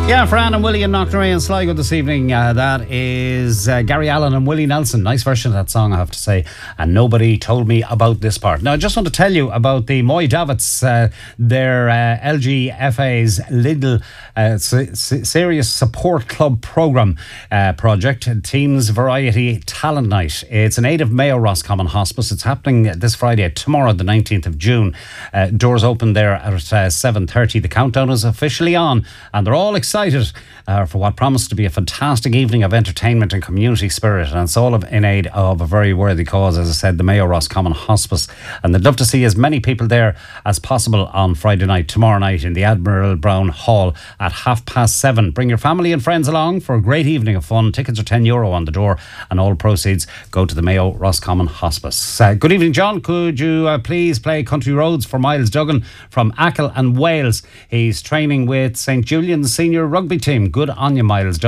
Yeah, Fran and Willie in Knocknarea and Sligo this evening. That is Gary Allen and Willie Nelson. Nice version of that song, I have to say. And nobody told me about this part. Now, I just want to tell you about the Moy Davits, their LGFA's Lidl Serious Support Club Programme project, Teams Variety Talent Night. It's an aid of Mayo Roscommon Hospice. It's happening this Friday, tomorrow, the 19th of June. Doors open there at 7:30. The countdown is officially on, and they're all excited for what promises to be a fantastic evening of entertainment and community spirit, and it's all in aid of a very worthy cause, as I said, the Mayo Roscommon Hospice. And they'd love to see as many people there as possible on Friday night, tomorrow night, in the Admiral Brown Hall at 7:30. Bring your family and friends along for a great evening of fun. Tickets are €10 on the door, and all proceeds go to the Mayo Roscommon Hospice. Good evening, John. Could you please play Country Roads for Miles Duggan from Achill and Wales? He's training with St Julian's Senior Rugby Team. Good on you, Miles Duggan.